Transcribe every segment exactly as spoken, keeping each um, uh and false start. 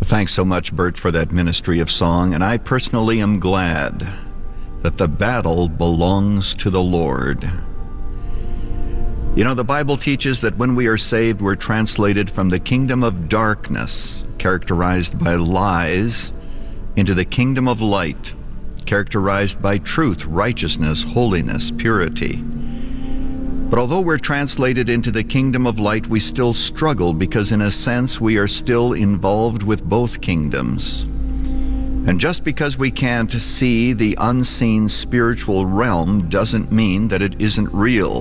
Thanks so much, Bert, for that ministry of song, and I personally am glad that the battle belongs to the Lord. You know, the Bible teaches that when we are saved, we're translated from the kingdom of darkness, characterized by lies, into the kingdom of light, characterized by truth, righteousness, holiness, purity. But although we're translated into the kingdom of light, we still struggle because in a sense we are still involved with both kingdoms. And just because we can't see the unseen spiritual realm doesn't mean that it isn't real.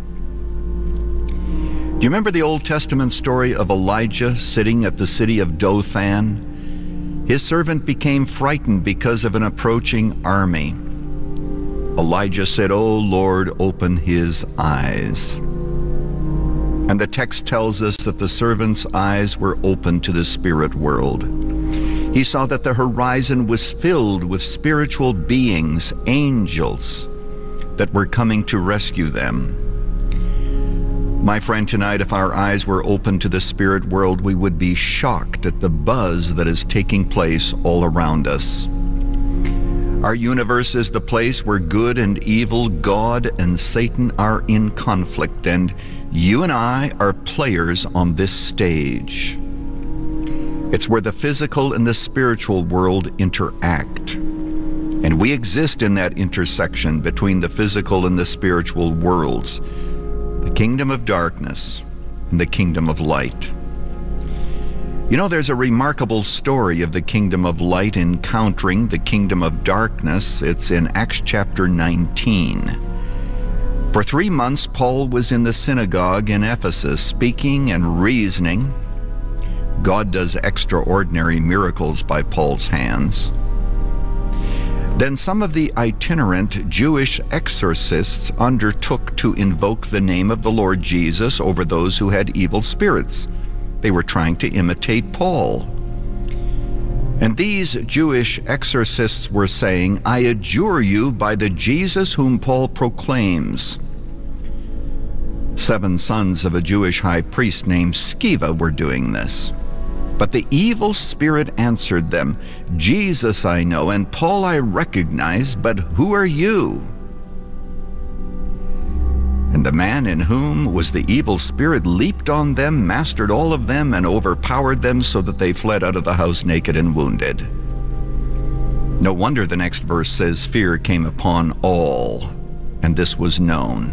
Do you remember the Old Testament story of Elijah sitting at the city of Dothan? His servant became frightened because of an approaching army. Elijah said, "O Lord, open his eyes." And the text tells us that the servant's eyes were open to the spirit world. He saw that the horizon was filled with spiritual beings, angels, that were coming to rescue them. My friend, tonight, if our eyes were open to the spirit world, we would be shocked at the buzz that is taking place all around us. Our universe is the place where good and evil, God and Satan are in conflict, and you and I are players on this stage. It's where the physical and the spiritual world interact. And we exist in that intersection between the physical and the spiritual worlds, the kingdom of darkness and the kingdom of light. You know, there's a remarkable story of the kingdom of light encountering the kingdom of darkness. It's in Acts chapter nineteen. For three months, Paul was in the synagogue in Ephesus, speaking and reasoning. God does extraordinary miracles by Paul's hands. Then some of the itinerant Jewish exorcists undertook to invoke the name of the Lord Jesus over those who had evil spirits. They were trying to imitate Paul. And these Jewish exorcists were saying, "I adjure you by the Jesus whom Paul proclaims." Seven sons of a Jewish high priest named Sceva were doing this. But the evil spirit answered them, "Jesus I know, and Paul I recognize, but who are you?" And the man in whom was the evil spirit leaped on them, mastered all of them, and overpowered them so that they fled out of the house naked and wounded. No wonder the next verse says, "Fear came upon all, and this was known."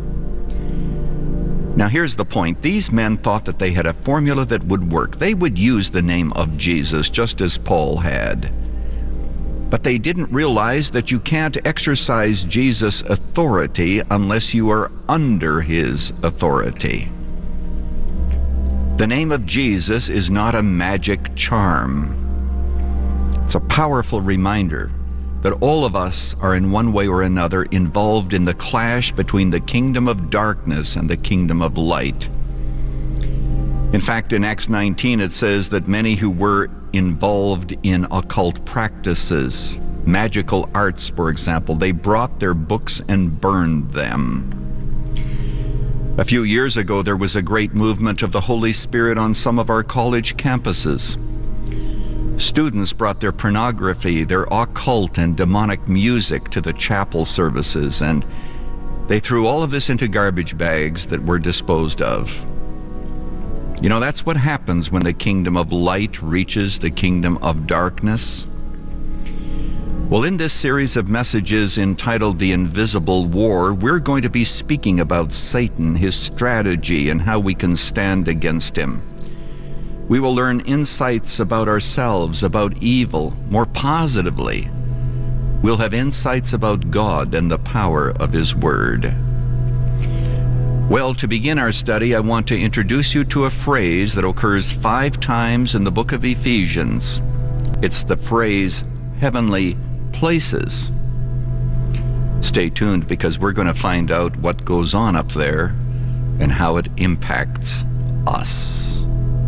Now here's the point. These men thought that they had a formula that would work. They would use the name of Jesus just as Paul had. But they didn't realize that you can't exercise Jesus' authority unless you are under his authority. The name of Jesus is not a magic charm. It's a powerful reminder that all of us are in one way or another involved in the clash between the kingdom of darkness and the kingdom of light. In fact, in Acts nineteen, it says that many who were involved in occult practices, magical arts, for example, they brought their books and burned them. A few years ago, there was a great movement of the Holy Spirit on some of our college campuses. Students brought their pornography, their occult and demonic music to the chapel services, and they threw all of this into garbage bags that were disposed of. You know, that's what happens when the kingdom of light reaches the kingdom of darkness. Well, in this series of messages entitled The Invisible War, we're going to be speaking about Satan, his strategy, and how we can stand against him. We will learn insights about ourselves, about evil, more positively. We'll have insights about God and the power of his word. Well, to begin our study, I want to introduce you to a phrase that occurs five times in the book of Ephesians. It's the phrase, heavenly places. Stay tuned because we're going to find out what goes on up there and how it impacts us.